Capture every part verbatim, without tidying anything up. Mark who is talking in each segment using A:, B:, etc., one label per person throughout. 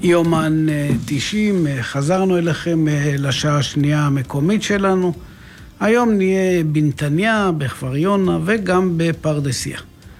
A: יומן תשעים, חזרנו אליכם לשעה השנייה המקומית שלנו. היום נהיה בנתניה, בכפר יונה וגם בפרדסיה.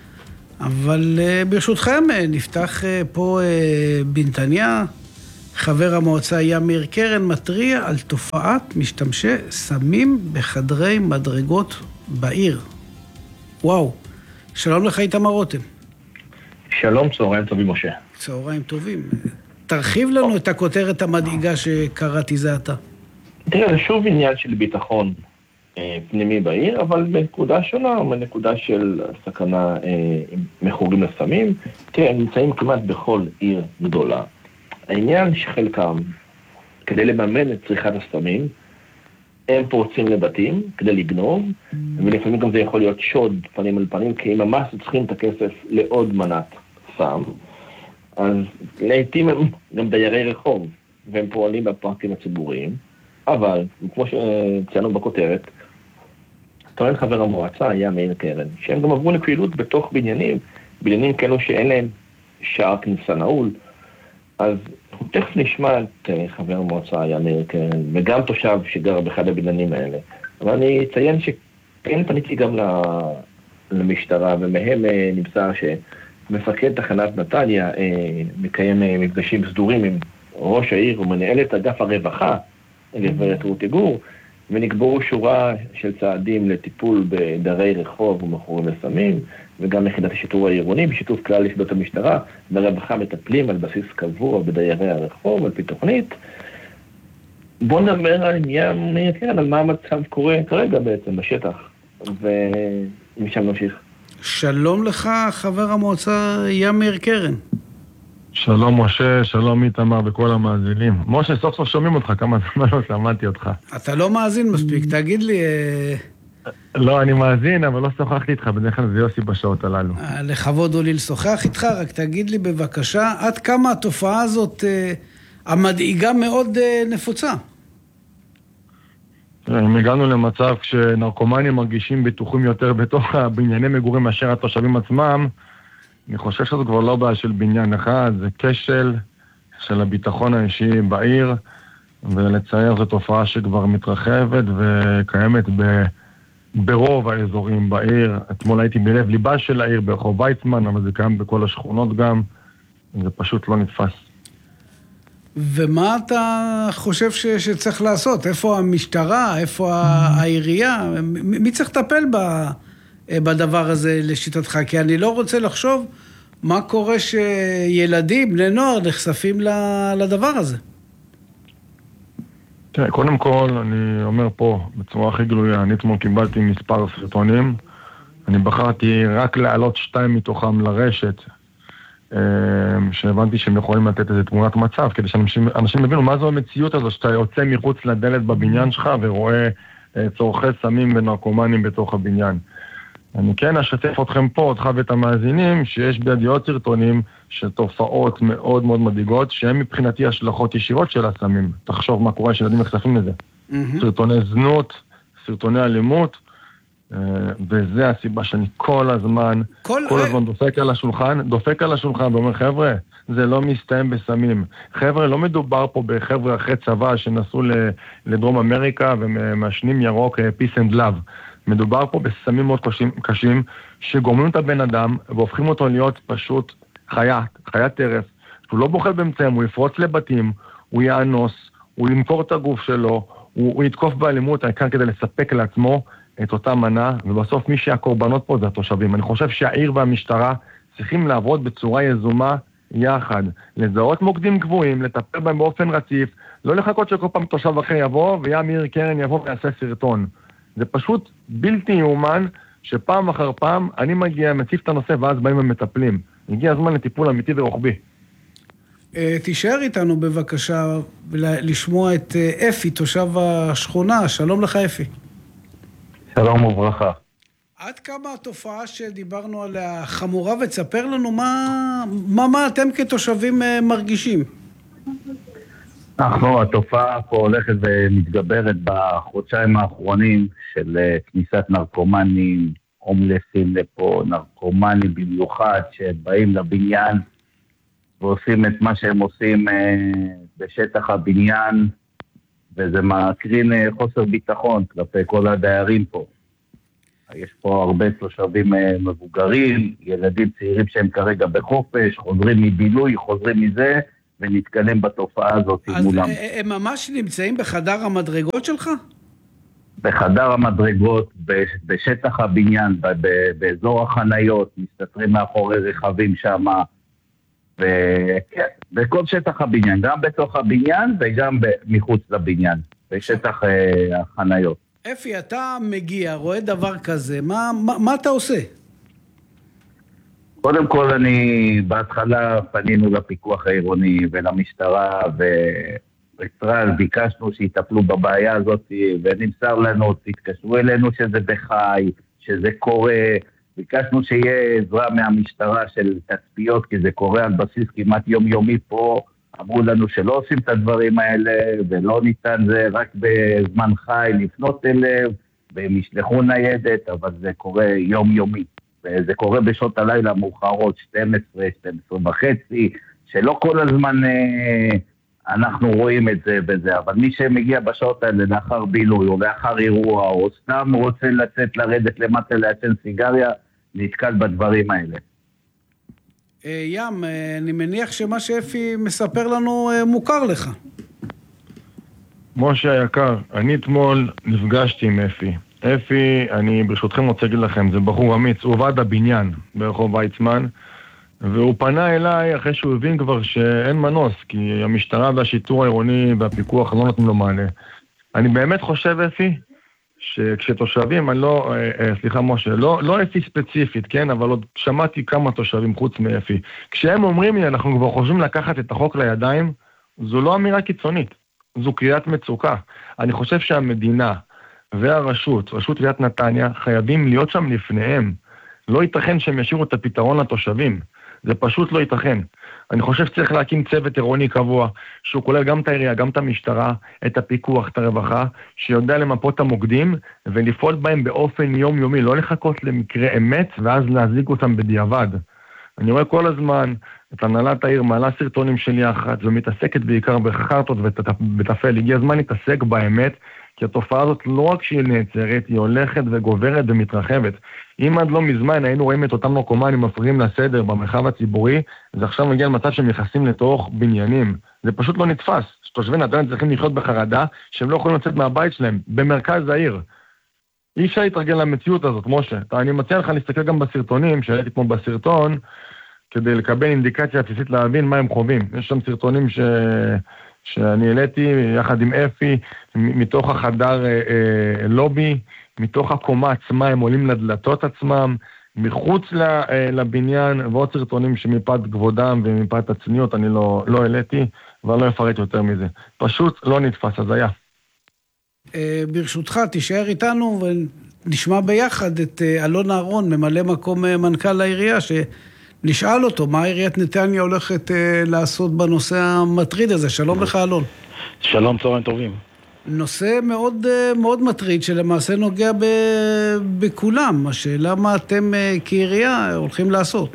A: אבל ברשותכם נפתח פה בנתניה. חבר המועצה ימיר קרן מטריע על תופעת משתמשי סמים בחדרי מדרגות בעיר. וואו, שלום לך איתמר רותם.
B: שלום, צהריים טובים משה.
A: צהריים טובים. תרחיב לנו את הכותרת המדאיגה שקראתי זה אתה.
B: תראה, זה שוב עניין של ביטחון אה, פנימי בעיר, אבל בנקודה שונה, בנקודה של סכנה אה, מכורים לסמים. תראה, הם נמצאים כמעט בכל עיר גדולה. העניין שחלקם, כדי לממן את צריכת הסמים, הם פורצים לבתים כדי לגנוב, ולפעמים גם זה יכול להיות שוד פנים על פנים, כי הם ממש צריכים את הכסף לעוד מנת סם. אז לעתים הם גם דיירי רחוב, והם פועלים בפארקים הציבוריים, אבל, כמו שציינו בכותרת, טוען חבר המועצה ימיר קרן, שהם גם עברו לפעילות בתוך בניינים, בניינים כאלו שאין להם שער כניסה נעול, אז תכף נשמע את חבר המועצה ימיר קרן, וגם תושב שגר באחד הבניינים האלה, אבל אני אציין שכן פניתי גם למשטרה, ומהם נמצא ש... מפקד תחנת נתניה אה, מקיים אה, מפגשים סדורים עם ראש העיר ומנהלת אגף הרווחה, גברת רותי גור, ונקבעו שורה של צעדים לטיפול בדרי רחוב ומכורים לסמים, וגם יחידת השיטור העירוני בשיתוף כלל יחידות המשטרה והרווחה מטפלים על בסיס קבוע בדיירי הרחוב, על פי תוכנית. בואו נדבר על עניין, כן, על מה המצב קורה כרגע בעצם בשטח, ומשם נמשיך.
A: שלום לך, חבר המועצה ימיר קרן.
C: שלום משה, שלום איתמר וכל המאזינים. משה, סוף סוף שומעים אותך, כמה זמן לא שמעתי אותך.
A: אתה לא מאזין מספיק, תגיד לי...
C: לא, אני מאזין, אבל לא שוחחתי איתך, בדרך כלל זה יוסי בשעות הללו.
A: לכבוד הוא לי לשוחח איתך, רק תגיד לי בבקשה, עד כמה התופעה הזאת המדאיגה מאוד נפוצה?
C: אם הגענו למצב כשנרקומנים מרגישים בטוחים יותר בתוך הבנייני מגורים מאשר התושבים עצמם, אני חושב שזו כבר לא בעיה של בניין אחד, זה כשל של הביטחון האישי בעיר, ולצייר זו תופעה שכבר מתרחבת וקיימת ב, ברוב האזורים בעיר. אתמול הייתי בלב ליבה של העיר ברחוב ויצמן, אבל זה קיים בכל השכונות גם, זה פשוט לא נתפס.
A: ומה אתה חושב ש, שצריך לעשות? איפה המשטרה? איפה העירייה? מי צריך לטפל ב, בדבר הזה לשיטתך? כי אני לא רוצה לחשוב מה קורה שילדים, בני נוער, נחשפים לדבר הזה.
C: תראה, קודם כל, אני אומר פה בצורה הכי גלויה, אני אתמול קיבלתי מספר סרטונים, אני בחרתי רק להעלות שתיים מתוכם לרשת, שהבנתי שהם יכולים לתת איזה תמונת מצב, כדי שאנשים אנשים מבינו מה זו המציאות הזו, שאתה יוצא מחוץ לדלת בבניין שלך ורואה צורכי סמים ונרקומנים בתוך הבניין. אני כן אשתף אתכם פה, אותך ואת המאזינים, שיש בידיעות סרטונים של תופעות מאוד מאוד מדאיגות, שהן מבחינתי השלכות ישירות של הסמים. תחשוב מה קורה שילדים נחשפים לזה. Mm-hmm. סרטוני זנות, סרטוני אלימות, וזה הסיבה שאני כל הזמן, כל, כל הזמן דופק על השולחן, דופק על השולחן ואומר, חבר'ה, זה לא מסתיים בסמים. חבר'ה, לא מדובר פה בחבר'ה אחרי צבא שנסעו לדרום אמריקה ומשנים ירוק, peace and love. מדובר פה בסמים מאוד קשים, קשים שגורמים את הבן אדם והופכים אותו להיות פשוט חיה, חיית טרף. הוא לא בוחל באמצעים, הוא יפרוץ לבתים, הוא יאנוס, הוא ימכור את הגוף שלו, הוא, הוא יתקוף באלימות, העיקר כדי לספק לעצמו את אותה מנה, ובסוף מי שהקורבנות פה זה התושבים. אני חושב שהעיר והמשטרה צריכים לעבוד בצורה יזומה יחד, לזהות מוקדים קבועים, לטפל בהם באופן רציף, לא לחכות שכל פעם תושב אחר יבוא, וימיר קרן יבוא ויעשה סרטון. זה פשוט בלתי יאומן שפעם אחר פעם אני מגיע, מציף את הנושא ואז באים ומטפלים. הגיע הזמן לטיפול אמיתי ורוחבי.
A: תישאר איתנו בבקשה לשמוע את אפי, תושב השכונה. שלום לך אפי.
D: שלום וברכה.
A: עד כמה התופעה שדיברנו עליה חמורה, ותספר לנו מה, מה, מה אתם כתושבים מרגישים?
D: אנחנו, התופעה פה הולכת ומתגברת בחודשיים האחרונים של כניסת נרקומנים, הומלסים לפה, נרקומנים במיוחד שבאים לבניין ועושים את מה שהם עושים בשטח הבניין, וזה מקרין חוסר ביטחון כלפי כל הדיירים פה. יש פה הרבה תושבים מבוגרים, ילדים צעירים שהם כרגע בחופש, חוזרים מבילוי, חוזרים מזה, ונתקדם בתופעה הזאת מולם.
A: אז הם ממש נמצאים בחדר המדרגות שלך?
D: בחדר המדרגות, בשטח הבניין, באזור החניות, מסתתרים מאחורי רכבים שם, וכן, בכל שטח הבניין, גם בתוך הבניין וגם מחוץ לבניין, בשטח החניות.
A: אפי, אתה מגיע, רואה דבר כזה, מה, מה, מה אתה עושה?
D: קודם כל, אני בהתחלה פנינו לפיקוח העירוני ולמשטרה, וישראל ביקשנו שיטפלו בבעיה הזאת, ונמסר לנו, תתקשרו אלינו שזה בחי, שזה קורה, ביקשנו שיהיה עזרה מהמשטרה של תצפיות, כי זה קורה על בסיס כמעט יומיומי פה, אמרו לנו שלא עושים את הדברים האלה, ולא ניתן זה רק בזמן חי לפנות אליו, והם ישלחו ניידת, אבל זה קורה יומיומי. וזה קורה בשעות הלילה מאוחרות, שתים עשרה, שתים עשרה וחצי, שלא כל הזמן אה, אנחנו רואים את זה בזה, אבל מי שמגיע בשעות האלה לאחר בילוי, או לאחר אירוע, או סתם רוצה לצאת לרדת למטה לעשן סיגריה, נתקל בדברים האלה.
A: ים, אני מניח שמה שאפי מספר לנו מוכר לך.
C: משה היקר, אני אתמול נפגשתי עם אפי. אפי, אני ברשותכם רוצה להגיד לכם, זה בחור אמיץ, הוא עבד הבניין ברחוב ויצמן, והוא פנה אליי אחרי שהוא הבין כבר שאין מנוס, כי המשטרה והשיטור העירוני והפיקוח לא נותנים לו מענה. אני באמת חושב, אפי, שכשתושבים, אני לא, סליחה משה, לא, לא אפי ספציפית, כן, אבל עוד שמעתי כמה תושבים חוץ מאפי. כשהם אומרים לי, אנחנו כבר חושבים לקחת את החוק לידיים, זו לא אמירה קיצונית, זו קריאת מצוקה. אני חושב שהמדינה והרשות, רשות עיריית נתניה, חייבים להיות שם לפניהם. לא ייתכן שהם ישאירו את הפתרון לתושבים. זה פשוט לא ייתכן. אני חושב שצריך להקים צוות עירוני קבוע, שהוא כולל גם את העירייה, גם את המשטרה, את הפיקוח, את הרווחה, שיודע למפות המוקדים, ולפעול בהם באופן יומיומי, לא לחכות למקרה אמת, ואז להזיק אותם בדיעבד. אני רואה כל הזמן את הנהלת העיר, מעלה סרטונים של יחד, ומתעסקת בעיקר בחרטות ובטפל. הגיע הזמן להתעסק באמת, כי התופעה הזאת לא רק שהיא נעצרת, היא הולכת וגוברת ומתרחבת. אם עד לא מזמן היינו רואים את אותם נרקומנים מפריעים לסדר במרחב הציבורי, זה עכשיו מגיע למצב שהם נכנסים לתוך בניינים. זה פשוט לא נתפס. שתושבי נתניה צריכים לחיות בחרדה, שהם לא יכולים לצאת מהבית שלהם, במרכז העיר. אי אפשר להתרגל למציאות הזאת, משה. אני מציע לך להסתכל גם בסרטונים, שהייתי כמו בסרטון, כדי לקבל אינדיקציה בסיסית להבין מה הם חווים. יש שם סרטונים ש... שאני העליתי יחד עם אפי, מתוך החדר אה, אה, לובי, מתוך הקומה עצמה, הם עולים לדלתות עצמם, מחוץ לבניין, ועוד סרטונים שמפאת כבודם ומפאת הצניעות אני לא, לא העליתי, ואני לא אפרט יותר מזה. פשוט לא נתפס, אז היה.
A: ברשותך, תישאר איתנו ונשמע ביחד את אלון אהרון, ממלא מקום מנכ"ל העירייה, שנשאל אותו מה עיריית נתניה הולכת לעשות בנושא המטריד הזה. שלום לך, אלון.
E: שלום, צהריים טובים.
A: נושא מאוד, מאוד מטריד שלמעשה נוגע ב, בכולם. השאלה מה אתם כעירייה הולכים לעשות?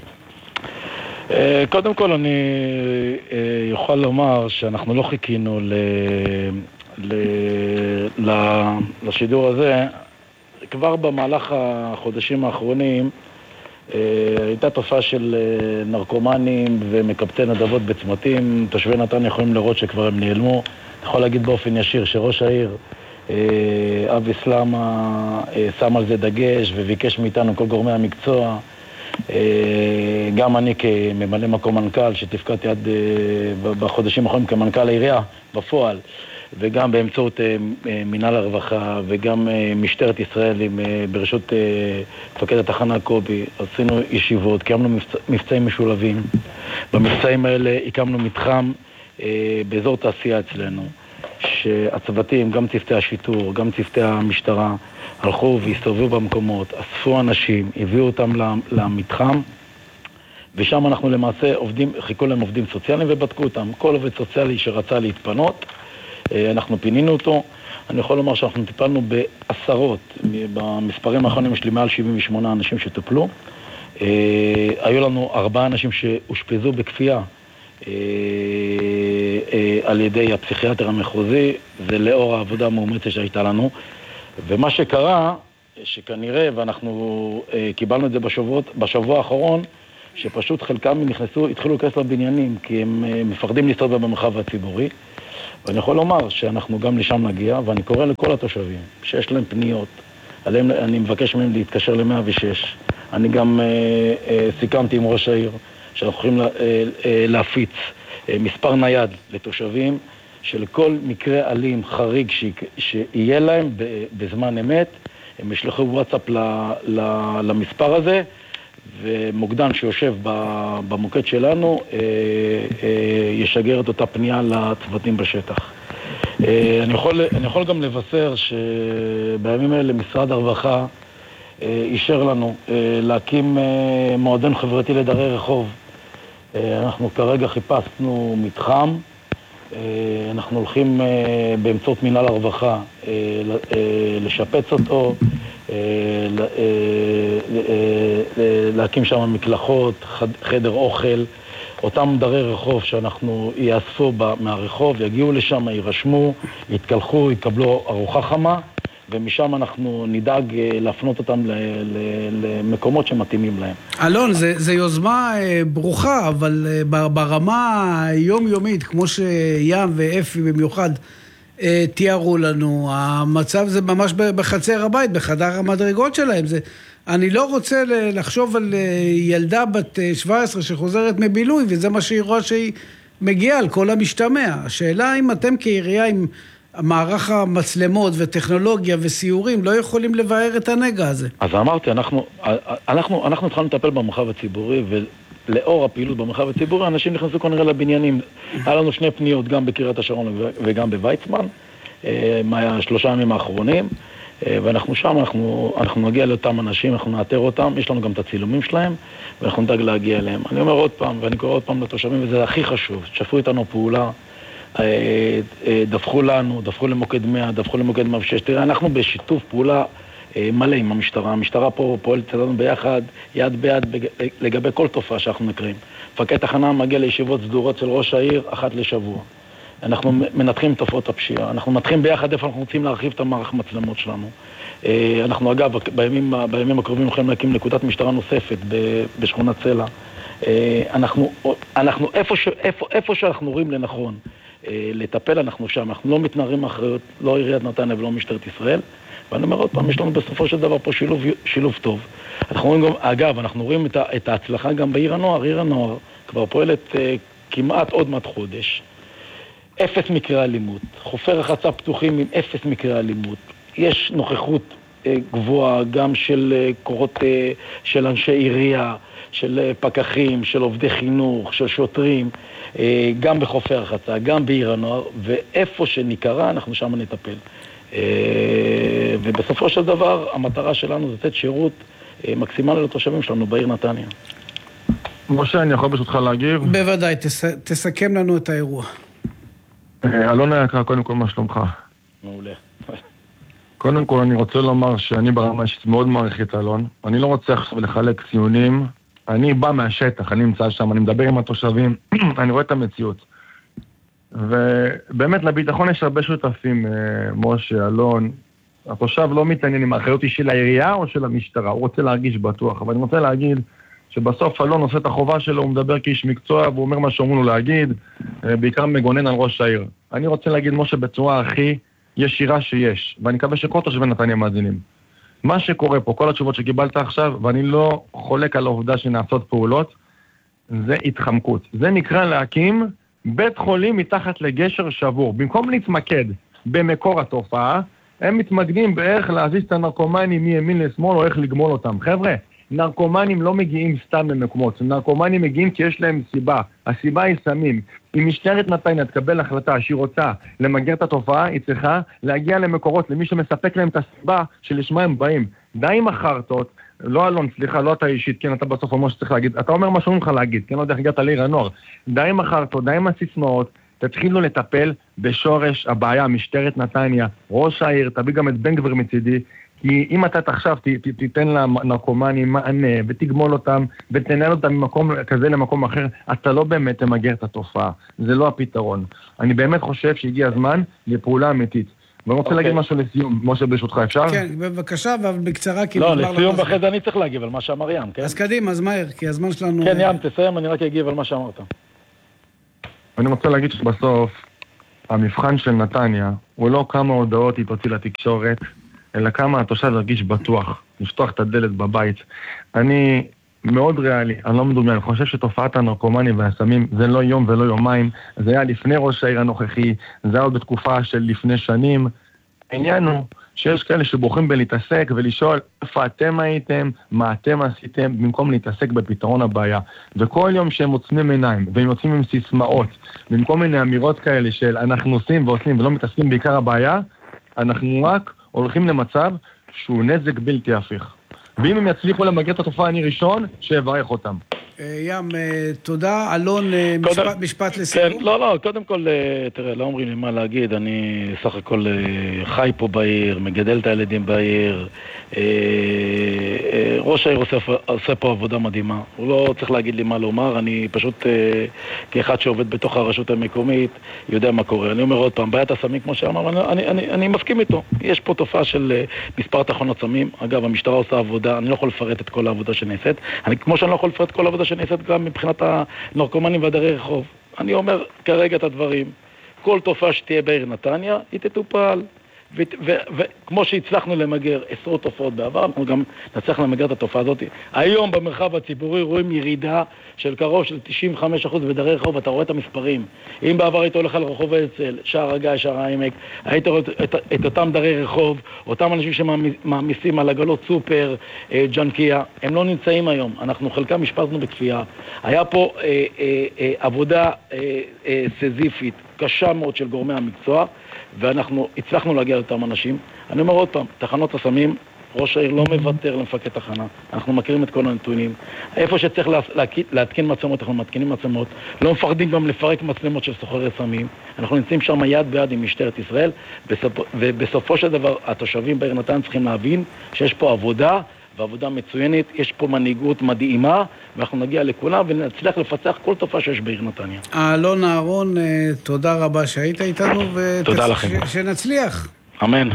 E: קודם כל אני יכול לומר שאנחנו לא חיכינו ל, ל, ל, לשידור הזה. כבר במהלך החודשים האחרונים הייתה תופעה של נרקומנים ומקבצי נדבות בצמתים. תושבי נתניה יכולים לראות שכבר הם נעלמו. אני יכול להגיד באופן ישיר שראש העיר אבי סלמה שם על זה דגש וביקש מאיתנו כל גורמי המקצוע, גם אני כממלא מקום מנכ"ל שתפקדתי עד בחודשים האחרונים כמנכ"ל העירייה בפועל, וגם באמצעות מינהל הרווחה וגם משטרת ישראל ברשות מפקד התחנה קובי, עשינו ישיבות, קיימנו מבצעים משולבים. במבצעים האלה הקמנו מתחם באזור תעשייה אצלנו, שהצוותים, גם צוותי השיטור, גם צוותי המשטרה, הלכו והסתובבו במקומות, אספו אנשים, הביאו אותם למתחם, ושם אנחנו למעשה עובדים, חיכו להם עובדים סוציאליים ובדקו אותם. כל עובד סוציאלי שרצה להתפנות, אנחנו פינינו אותו. אני יכול לומר שאנחנו טיפלנו בעשרות, במספרים האחרונים יש לי מעל שבעים ושמונה אנשים שטופלו. היו לנו ארבעה אנשים שהושפזו בכפייה אה, אה, על ידי הפסיכיאטר המחוזי, זה לאור העבודה המאומצת שהייתה לנו. ומה שקרה, שכנראה, ואנחנו אה, קיבלנו את זה בשבועות, בשבוע האחרון, שפשוט חלקם נכנסו, התחילו להיכנס לבניינים, כי הם אה, מפחדים להסתובב במרחב הציבורי. ואני יכול לומר שאנחנו גם לשם נגיע, ואני קורא לכל התושבים שיש להם פניות, עליהם, אני מבקש מהם להתקשר ל-מאה ושש. אני גם אה, אה, סיכמתי עם ראש העיר שאנחנו יכולים לה, אה, אה, להפיץ אה, מספר נייד לתושבים, שלכל מקרה אלים חריג ש... שיהיה להם בזמן אמת, הם ישלחו וואטסאפ ל... ל... למספר הזה, ומוקדן שיושב במוקד שלנו ישגר את אותה פנייה לצוותים בשטח. אני יכול, אני יכול גם לבשר שבימים האלה משרד הרווחה אישר לנו להקים מועדון חברתי לדרי רחוב. אנחנו כרגע חיפשנו מתחם, אנחנו הולכים באמצעות מינהל הרווחה לשפץ אותו, להקים שם מקלחות, חדר אוכל, אותם דרי רחוב שאנחנו יאספו מהרחוב, יגיעו לשם, יירשמו, יתקלחו, יקבלו ארוחה חמה, ומשם אנחנו נדאג להפנות אותם למקומות שמתאימים להם.
A: אלון, זה, זה יוזמה ברוכה, אבל ברמה היומיומית, כמו שים ואפי במיוחד תיארו לנו, המצב זה ממש בחצר הבית, בחדר המדרגות שלהם. זה, אני לא רוצה לחשוב על ילדה בת שבע עשרה שחוזרת מבילוי, וזה מה שהיא רואה שהיא מגיעה על כל המשתמע. השאלה אם אתם כעירייה עם מערך המצלמות וטכנולוגיה וסיורים לא יכולים לבאר את הנגע הזה.
E: אז אמרתי, אנחנו, אנחנו, אנחנו התחלנו לטפל במרחב הציבורי, ולאור הפעילות במרחב הציבורי, אנשים נכנסו כנראה לבניינים. היה לנו שני פניות, גם בקריית השרון וגם בוויצמן, מהשלושה ימים האחרונים, ואנחנו שם, אנחנו, אנחנו נגיע לאותם אנשים, אנחנו נאתר אותם, יש לנו גם את הצילומים שלהם, ואנחנו נדאג להגיע אליהם. אני אומר עוד פעם, ואני קורא עוד פעם לתושבים, וזה הכי חשוב, שתפו איתנו פעולה, דווחו לנו, דווחו למוקד מאה, דווחו למוקד מאה ושש. תראה, אנחנו בשיתוף פעולה מלא עם המשטרה. המשטרה פה פועלת לנו ביחד, יד ביד, לגבי כל תופעה שאנחנו נקראים. מפקד תחנה מגיע לישיבות סדורות של ראש העיר אחת לשבוע. אנחנו מנתחים תופעות הפשיעה. אנחנו מנתחים ביחד איפה אנחנו רוצים להרחיב את המערך מצלמות שלנו. אנחנו אגב, בימים, בימים הקרובים יכולים להקים נקודת משטרה נוספת בשכונת סלע. אנחנו, אנחנו איפה, ש, איפה, איפה שאנחנו רואים לנכון לטפל, אנחנו שם. אנחנו לא מתנערים מאחריות, לא עיריית נתניה ולא משטרת ישראל. ואני אומר עוד פעם, יש לנו בסופו של דבר פה שילוב, שילוב טוב. אנחנו רואים גם, אגב, אנחנו רואים את, את ההצלחה גם בעיר הנוער. עיר הנוער כבר פועלת uh, כמעט עוד מעט חודש. אפס מקרי אלימות. חופי רחצה פתוחים עם אפס מקרי אלימות. יש נוכחות uh, גבוהה גם של uh, קורות uh, של אנשי עירייה, של uh, פקחים, של עובדי חינוך, של שוטרים, uh, גם בחופי רחצה, גם בעיר הנוער, ואיפה שנקרא אנחנו שם נטפל. ובסופו של דבר המטרה שלנו זה לתת שירות מקסימלי לתושבים שלנו בעיר נתניה.
C: משה, אני יכול ברשותך להגיב?
A: בוודאי, תסכם לנו את האירוע.
C: אלון היקר, קודם כל מה שלומך?
E: מעולה.
C: קודם כל אני רוצה לומר שאני ברמה אישית מאוד מעריך את אלון. אני לא רוצה עכשיו לחלק ציונים. אני בא מהשטח, אני נמצא שם, אני מדבר עם התושבים, אני רואה את המציאות. ובאמת לביטחון יש הרבה שותפים, משה, אלון. התושב לא מתעניין אם האחריות היא של העירייה או של המשטרה, הוא רוצה להרגיש בטוח. אבל אני רוצה להגיד שבסוף אלון עושה את החובה שלו, הוא מדבר כאיש מקצוע והוא אומר מה שאומרים לו להגיד, בעיקר מגונן על ראש העיר. אני רוצה להגיד, משה, בצורה הכי ישירה שיש, ואני מקווה שכל תושבי נתניה מאזינים. מה שקורה פה, כל התשובות שקיבלת עכשיו, ואני לא חולק על העובדה שנעשות פעולות, זה התחמקות. זה נקרא להקים בית חולים מתחת לגשר שבור. במקום להתמקד במקור התופעה, הם מתמקדים באיך להזיז את הנרקומנים מימין לשמאל או איך לגמול אותם. חבר'ה, נרקומנים לא מגיעים סתם במקומות, נרקומנים מגיעים כי יש להם סיבה. הסיבה היא סמים. אם משטרת נתניה תקבל החלטה שהיא רוצה למגר את התופעה, היא צריכה להגיע למקורות, למי שמספק להם את הסיבה שלשמה הם באים. די עם החרטות, לא אלון, סליחה, לא אתה אישית, כן, אתה בסוף אומר שצריך להגיד, אתה אומר מה שאומרים לך להגיד, כן, לא יודע איך הגעת לעיר הנוער. די עם החרטות, די עם הסיסמאות, תתחילו לטפל בשורש הבעיה, משטרת נתניה, ראש העיר, תביא גם את בן גביר מצידי, כי אם אתה עכשיו תיתן לנרקומנים מענה ותגמול אותם ותנהל אותם ממקום כזה למקום אחר, אתה לא באמת תמגר את התופעה. זה לא הפתרון. אני באמת חושב שהגיע הזמן לפעולה אמיתית. ואני רוצה להגיד משהו לסיום, משה ברשותך, אפשר?
A: כן, בבקשה, אבל בקצרה.
E: לא, לסיום אחרי זה אני צריך להגיב על מה שאמר ים, כן?
A: אז קדימה, אז מהר, כי הזמן שלנו...
E: כן, ים, תסיים, אני רק אגיב על מה שאמרת.
C: אני רוצה להגיד שבסוף, המבחן של נתניה, הוא לא כמה הודעות היא תוציא לתקשורת, אלא כמה התושב ירגיש בטוח, לפתוח את הדלת בבית. אני מאוד ריאלי, אני לא מדומיין, אני חושב שתופעת הנרקומנים והסמים זה לא יום ולא יומיים, זה היה לפני ראש העיר הנוכחי, זה היה עוד בתקופה של לפני שנים. העניין הוא שיש כאלה שבוחרים בלהתעסק ולשאול איפה אתם הייתם, מה אתם עשיתם, במקום להתעסק בפתרון הבעיה. וכל יום שהם עוצמים עיניים, והם יוצאים עם סיסמאות, במקום מיני אמירות כאלה של אנחנו עושים ועושים ולא מתעסקים בעיקר הבעיה, אנחנו רק הולכים למצב שהוא נזק בלתי הפיך. ואם הם יצליחו למגר את התופעה, אני ראשון, שיברך אותם.
A: ים, תודה. אלון, משפט, משפט לסיום.
E: כן, לא, לא, קודם כל, תראה, לא אומרים לי מה להגיד, אני סך הכל חי פה בעיר, מגדל את הילדים בעיר, ראש העיר עושה, עושה פה עבודה מדהימה, הוא לא צריך להגיד לי מה לומר, אני פשוט, כאחד שעובד בתוך הרשות המקומית, יודע מה קורה. אני אומר עוד פעם, בעיית הסמים, כמו שאמר, אני, אני, אני, אני מסכים איתו. יש פה תופעה של מספר תחנות סמים, אגב, המשטרה עושה עבודה, אני לא יכול לפרט את כל העבודה שנעשית, אני, כמו שאני לא יכול לפרט כל העבודה שנעשית גם מבחינת הנרקומנים והדרי רחוב. אני אומר כרגע את הדברים, כל תופעה שתהיה בעיר נתניה, היא תטופל. וכמו שהצלחנו למגר עשרות תופעות בעבר, אנחנו גם נצליח למגר את התופעה הזאת. היום במרחב הציבורי רואים ירידה של קרוב של תשעים וחמישה אחוז בדרי רחוב, אתה רואה את המספרים. אם בעבר היית הולך על רחוב הרצל, שער הגיא, שער העמק, היית רואה את, את אותם דרי רחוב, אותם אנשים שמעמיסים על עגלות סופר, אה, ג'נקיה, הם לא נמצאים היום. אנחנו חלקם השפזנו בכפייה. היה פה אה, אה, אה, עבודה אה, אה, סזיפית, קשה מאוד של גורמי המקצוע, ואנחנו הצלחנו להגיע לאותם אנשים. אני אומר עוד פעם, תחנות הסמים, ראש העיר לא מוותר למפקד תחנה, אנחנו מכירים את כל הנתונים. איפה שצריך להתקין מצלמות, אנחנו מתקינים מצלמות, לא מפחדים גם לפרק מצלמות של סוחרי סמים, אנחנו נמצאים שם יד ביד עם משטרת ישראל, ובסופו של דבר התושבים בעיר נתניה צריכים להבין שיש פה עבודה, ועבודה מצוינת, יש פה מנהיגות מדהימה, ואנחנו נגיע לכולם ונצליח לפצח כל תופעה שיש בעיר נתניה.
A: אלון אהרון, תודה רבה שהיית איתנו,
E: תודה לכם.
A: שנצליח.
E: אמן.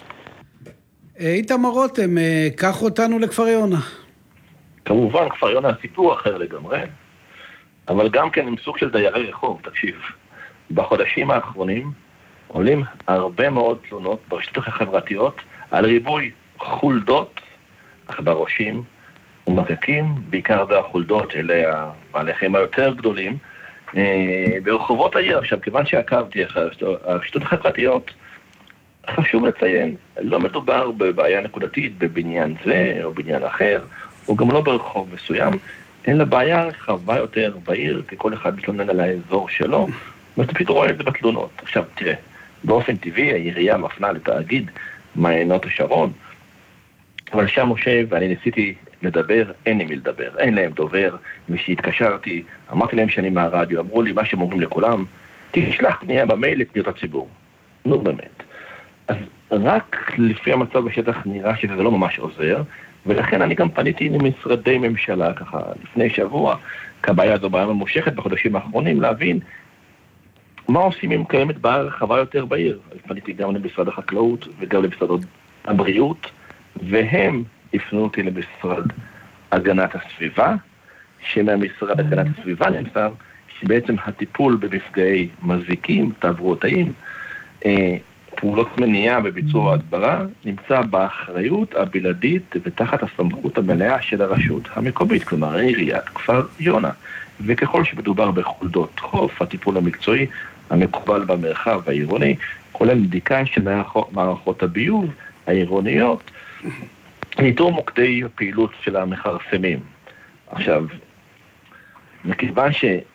A: איתמר רותם, קח אותנו לכפר יונה.
B: כמובן, כפר יונה סיפור אחר לגמרי, אבל גם כן עם סוג של דיירי רחוב, תקשיב. בחודשים האחרונים עולים הרבה מאוד תלונות ברשתות החברתיות על ריבוי חולדות, עכברושים ומקקים, בעיקר בחולדות, אלה הבעלי חיים היותר גדולים, ברחובות העיר. עכשיו, כיוון שעקבתי אחרי הרשתות החברתיות, חשוב לציין, לא מדובר בבעיה נקודתית בבניין זה או בניין אחר, או גם לא ברחוב מסוים, אלא בעיה רחבה יותר בעיר, כי כל אחד מתלונן על האזור שלו, ואתה פתאום רואה את זה בתלונות. עכשיו, תראה, באופן טבעי העירייה מפנה לתאגיד מעיינות השרון, אבל שם משה ואני ניסיתי לדבר, אין לי מי לדבר, אין להם דובר, ושהתקשרתי, אמרתי להם שאני מהרדיו, אמרו לי מה שהם אומרים לכולם, תשלח פנייה במייל לפניות הציבור. נו באמת. אז רק לפי המצב בשטח נראה שזה לא ממש עוזר, ולכן אני גם פניתי למשרדי ממשלה ככה לפני שבוע, כבעיה הזו בעיה ממושכת בחודשים האחרונים, להבין מה עושים אם קיימת בעיה רחבה יותר בעיר. אז פניתי גם למשרד החקלאות וגם למשרד הבריאות, והם הפנו אותי למשרד הגנת הסביבה, שמהמשרד הגנת הסביבה נמסר שבעצם הטיפול במפגעי מזיקים, תברואתיים, פעולות מניעה וביצוע הדברה, נמצא באחריות הבלעדית ותחת הסמכות המלאה של הרשות המקומית, כלומר עיריית כפר יונה. וככל שמדובר בחולדות חוף, הטיפול המקצועי המקובל במרחב העירוני, כולל בדיקה של מערכות הביוב העירוניות, ניטור מוקדי הפעילות של המחרסמים. עכשיו, מכיוון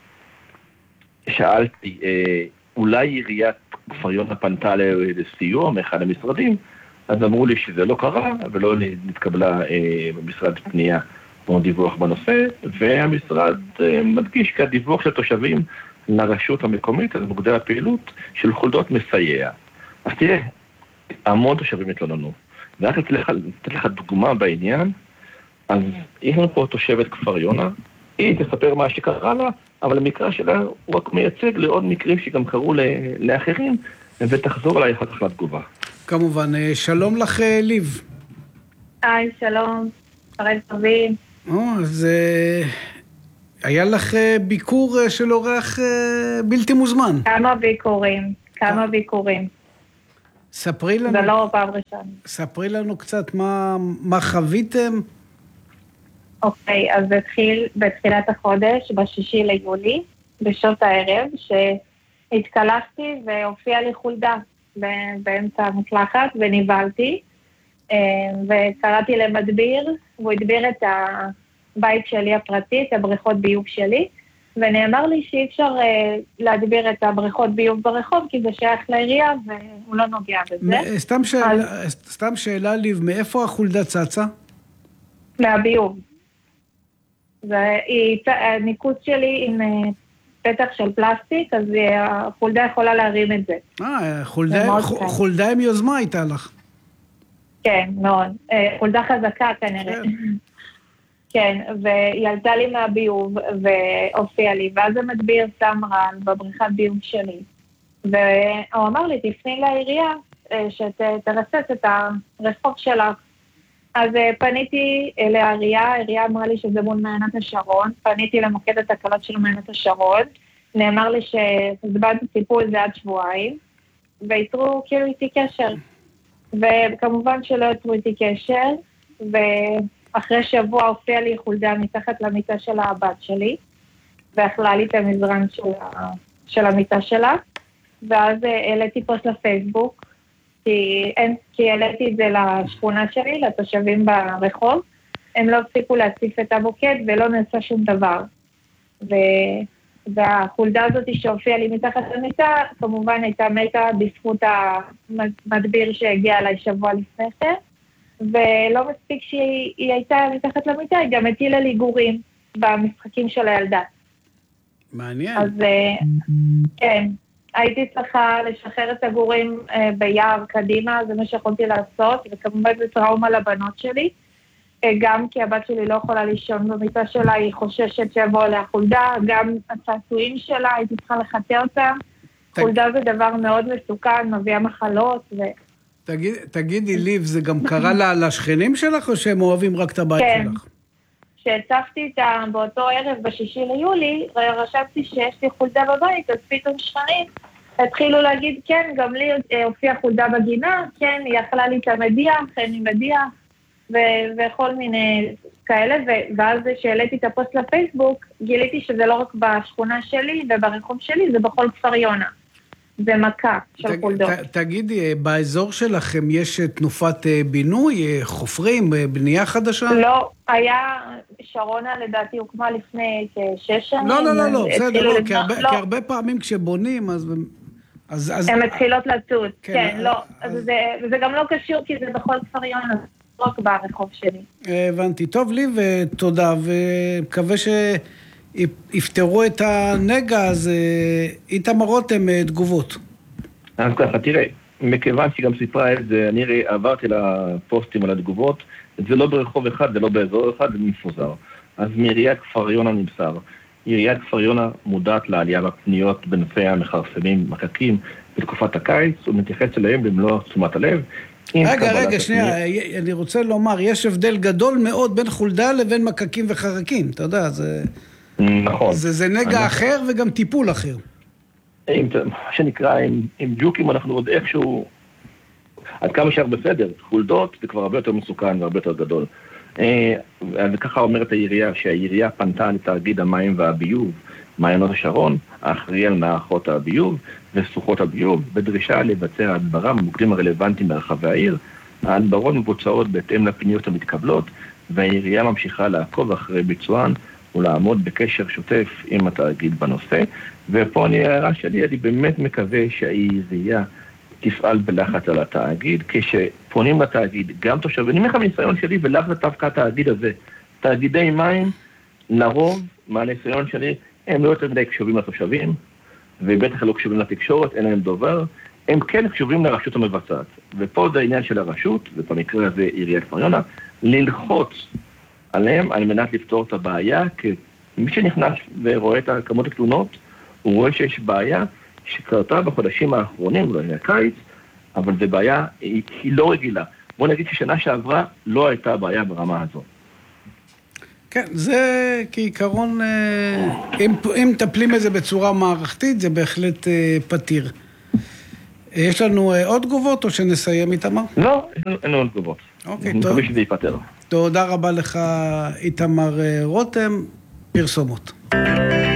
B: ששאלתי, אה, אולי עיריית כפר יונה פנתה לסיוע מאחד המשרדים, אז אמרו לי שזה לא קרה, ולא נתקבלה אה, במשרד פנייה או דיווח בנושא, והמשרד אה, מדגיש כי הדיווח של תושבים לרשות המקומית, על מוקדי הפעילות של חולדות מסייע. אז תראה, המון תושבים התלוננו, ורק לתת לך דוגמה בעניין, אז יש לנו פה תושבת כפר יונה, היא תספר מה שקרה לה, אבל המקרה שלה הוא רק מייצג לעוד מקרים שגם קרו לאחרים, ותחזור עליי אחר כך לתגובה.
A: כמובן, שלום לך ליב.
F: היי, שלום, צהריים טובים.
A: או, אז היה לך ביקור של אורח בלתי מוזמן.
F: כמה ביקורים, כמה ביקורים.
A: ספרי לנו...
F: זה לא פעם ראשונה.
A: ספרי לנו קצת מה, מה חוויתם.
F: אוקיי, אז זה התחיל בתחילת החודש, בשישי ליולי, בשעות הערב, שהתקלחתי והופיע לי חולדה באמצע המקלחת וניבלתי, וקראתי למדביר, והוא הדביר את הבית שלי הפרטי, את הבריכות ביוב שלי, ונאמר לי שאי אפשר להדביר את הבריכות ביוב ברחוב, כי זה שייך לעירייה והוא לא נוגע בזה.
A: סתם שאלה, אז... סתם שאלה לי, מאיפה החולדה צצה?
F: מהביוב. הניקוץ שלי עם פתח של פלסטיק, אז החולדה יכולה להרים את זה.
A: אה, חולדה, חולדה עם יוזמה הייתה לך.
F: כן, מאוד. חולדה חזקה כנראה. כן. כן, והיא עלתה לי מהביוב והופיעה לי, ואז המדביר שם רעל בבריכת ביוב שלי. והוא אמר לי, תפני לעירייה שתרסס את הרחוב שלך. אז פניתי לעירייה, העירייה אמרה לי שזה מול מעיינות השרון, פניתי למוקד התקלות של מעיינות השרון, נאמר לי שזמן טיפול זה עד שבועיים, ויתרו כאילו איתי קשר. וכמובן שלא יתרו איתי קשר, ואחרי שבוע הופיע לי חולדה מתחת למיטה של הבת שלי, ואכלה לי את המזרן של, של המיטה שלה, ואז העליתי פוסט לפייסבוק, כי, אין, כי העליתי את זה לשכונה שלי, לתושבים ברחוב, הם לא הפסיקו להציף את המוקד ולא נעשה שום דבר. ו, והחולדה הזאת שהופיעה לי מתחת למיטה, כמובן הייתה מתה בזכות המדביר שהגיע אליי שבוע לפני כן, ולא מספיק שהיא הייתה מתחת למיטה, היא גם הטילה לי גורים במשחקים של הילדה.
A: מעניין.
F: אז כן. הייתי צריכה לשחרר את הגורים אה, ביער קדימה, זה מה שיכולתי לעשות, וכמובן זה טראומה לבנות שלי, אה, גם כי הבת שלי לא יכולה לישון במיטה שלה, היא חוששת שיבוא עליה חולדה, גם הצעצועים שלה, הייתי צריכה לחטא אותם, ת... חולדה זה דבר מאוד מסוכן, מביאה מחלות. ו...
A: תגיד, תגידי ליב, זה גם קרה לה, לשכנים שלך, או שהם אוהבים רק את הבית
F: כן.
A: שלך?
F: כשהצפתי איתה באותו ערב, בשישי ליולי, רשבתי שיש לי חולדה בבית, אז פתאום שכנים התחילו להגיד, כן, גם לי הופיעה חולדה בגינה, כן, היא אכלה לי את המדיח, אני מדיח, וכל מיני כאלה, ואז שהעליתי את הפוסט לפייסבוק, גיליתי שזה לא רק בשכונה שלי וברחוב שלי, זה בכל כפר יונה. זה מכה של חולדות.
A: תגידי, באזור שלכם יש תנופת בינוי, חופרים, בנייה חדשה?
F: לא, היה, שרונה לדעתי הוקמה לפני כשש שנים.
A: לא, לא, לא, לא, בסדר, כי הרבה פעמים כשבונים, אז...
F: הן מתחילות לצוד, כן, לא, וזה גם לא קשור, כי זה בכל כפר יונה, רק ברחוב שלי.
A: הבנתי, טוב לי ותודה, ומקווה ש... יפתרו את הנגע, אז איתמר רותם תגובות.
B: אז ככה, תראה, מכיוון שגם סיפרה את זה, אני עברתי לפוסטים על התגובות, זה לא ברחוב אחד, זה לא באזור אחד, זה מפוזר. אז מעיריית כפר יונה נמסר. עיריית כפר יונה מודעת לעלייה בפניות בנושא המכרסמים מקקים בתקופת הקיץ, ומתייחס אליהם במלוא תשומת הלב.
A: רגע, רגע, שנייה, אני רוצה לומר, יש הבדל גדול מאוד בין חולדה לבין מקקים וחרקים, אתה יודע, זה...
B: נכון.
A: זה, זה נגע אני... אחר וגם טיפול אחר.
B: עם, מה שנקרא, עם, עם ג'וקים אנחנו עוד איכשהו, עד כמה שער בסדר, חולדות זה כבר הרבה יותר מסוכן והרבה יותר גדול. וככה אומרת העירייה, שהעירייה פנתה לתאגיד המים והביוב, מעיינות השרון, האחראי על מערכות הביוב וסוכות הביוב, בדרישה לבצע הדברה במוקדים הרלוונטיים ברחבי העיר. ההדברות מבוצעות בהתאם לפניות המתקבלות, והעירייה ממשיכה לעקוב אחרי ביצוען, ולעמוד בקשר שוטף עם התאגיד בנושא, ופה אני הערה שלי, אני באמת מקווה שהעירייה תפעל בלחץ על התאגיד, כשפונים לתאגיד, גם תושבים, אני אומר לך מניסיון שלי, ולאו דווקא התאגיד הזה, תאגידי מים, לרוב, מהניסיון שלי, הם לא יותר מדי קשובים לתושבים, ובטח לא קשובים לתקשורת, אין להם דובר, הם כן קשובים לרשות המבצעת. ופה זה העניין של הרשות, ובמקרה הזה עיריית כפר יונה, ללחוץ עליהם על מנת לפתור את הבעיה, כי מי שנכנס ורואה את כמות התלונות, הוא רואה שיש בעיה שקרתה בחודשים האחרונים, אולי הקיץ, אבל זו בעיה, היא, היא לא רגילה. בוא נגיד ששנה שעברה לא הייתה בעיה ברמה הזו.
A: כן, זה כעיקרון, אם, אם מטפלים בזה בצורה מערכתית, זה בהחלט פתיר. יש לנו עוד תגובות או שנסיים איתמר?
B: לא, אין לנו עוד תגובות.
A: אוקיי,
B: אני
A: טוב.
B: מקווה שזה ייפטר.
A: תודה רבה לך איתמר רותם, פרסומות.